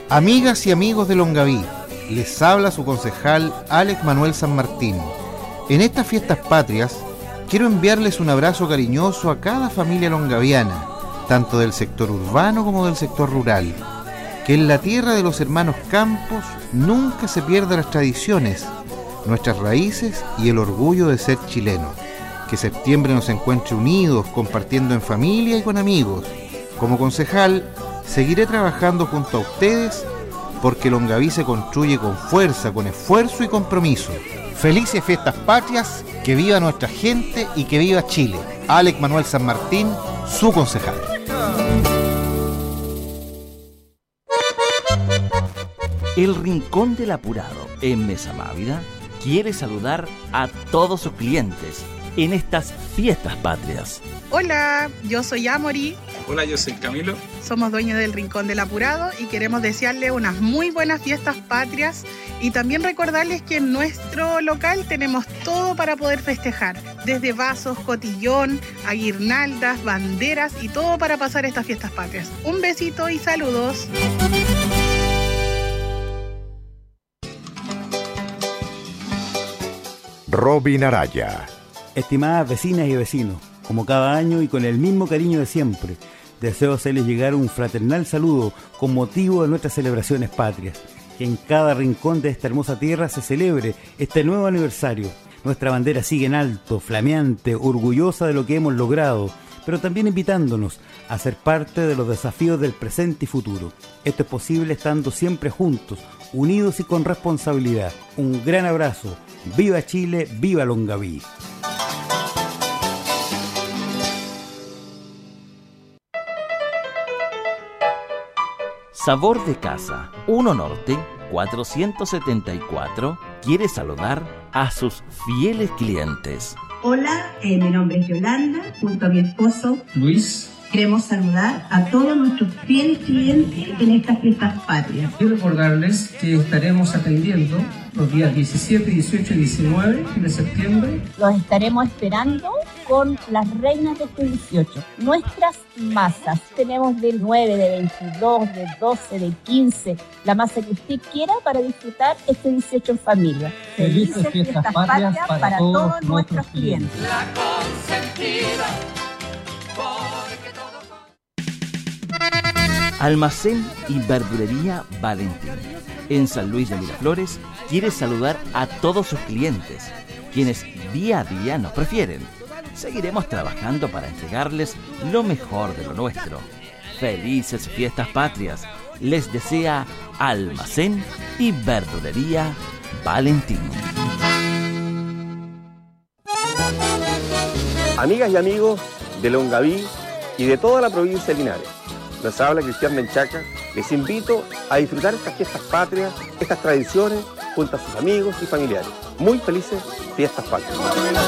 Amigas y amigos de Longaví, les habla su concejal Alex Manuel San Martín. En estas fiestas patrias, quiero enviarles un abrazo cariñoso a cada familia longaviana, tanto del sector urbano como del sector rural. Que en la tierra de los hermanos Campos nunca se pierdan las tradiciones, nuestras raíces y el orgullo de ser chileno. Que septiembre nos encuentre unidos, compartiendo en familia y con amigos. Como concejal, seguiré trabajando junto a ustedes porque Longaví se construye con fuerza, con esfuerzo y compromiso. Felices fiestas patrias, que viva nuestra gente y que viva Chile. Alex Manuel San Martín, su concejal. El Rincón del Apurado en Mesa Mávida quiere saludar a todos sus clientes en estas fiestas patrias. Hola, yo soy Amori. Hola, yo soy Camilo. Somos dueños del Rincón del Apurado y queremos desearles unas muy buenas fiestas patrias y también recordarles que en nuestro local tenemos todo para poder festejar, desde vasos, cotillón, a guirnaldas, banderas y todo para pasar estas fiestas patrias. Un besito y saludos. Robin Araya. Estimadas vecinas y vecinos, como cada año y con el mismo cariño de siempre, deseo hacerles llegar un fraternal saludo con motivo de nuestras celebraciones patrias. Que en cada rincón de esta hermosa tierra se celebre este nuevo aniversario. Nuestra bandera sigue en alto, flameante, orgullosa de lo que hemos logrado, pero también invitándonos a ser parte de los desafíos del presente y futuro. Esto es posible estando siempre juntos, unidos y con responsabilidad. Un gran abrazo. ¡Viva Chile! ¡Viva Longaví! Sabor de Casa, 1 Norte, 474, quiere saludar a sus fieles clientes. Hola, mi nombre es Yolanda, junto a mi esposo Luis. Queremos saludar a todos nuestros fieles clientes en estas fiestas patrias. Y recordarles que estaremos atendiendo los días 17, 18 y 19 de septiembre. Los estaremos esperando con las reinas de este 18. Nuestras masas, tenemos del 9, de 22, de 12, de 15, la masa que usted quiera para disfrutar este 18 en familia. Felices fiestas patrias para todos nuestros clientes. La consentida. Almacén y Verdulería Valentín, en San Luis de Miraflores, quiere saludar a todos sus clientes, quienes día a día nos prefieren. Seguiremos trabajando para entregarles lo mejor de lo nuestro. Felices fiestas patrias, les desea Almacén y Verdulería Valentín. Amigas y amigos de Longaví y de toda la provincia de Linares, les habla Cristian Menchaca. Les invito a disfrutar estas fiestas patrias, estas tradiciones, junto a sus amigos y familiares. Muy felices fiestas patrias.